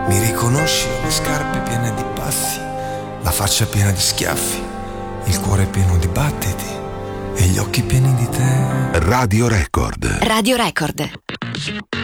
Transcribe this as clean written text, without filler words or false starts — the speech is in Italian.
Mi riconosci? Ho le scarpe piene di passi, la faccia piena di schiaffi, il cuore pieno di battiti e gli occhi pieni di te. Radio Record. Radio Record.